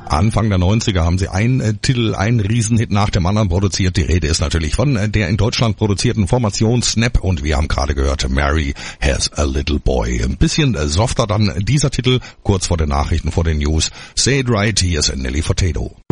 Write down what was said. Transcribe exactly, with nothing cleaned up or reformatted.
Anfang der neunziger haben sie einen äh, Titel, einen Riesenhit nach dem anderen produziert. Die Rede ist natürlich von äh, der in Deutschland produzierten Formation Snap und wir haben gerade gehört, Mary Has a Little Boy. Ein bisschen äh, softer dann dieser Titel, kurz vor den Nachrichten, vor den News. Say it right, hier ist Nelly Furtado.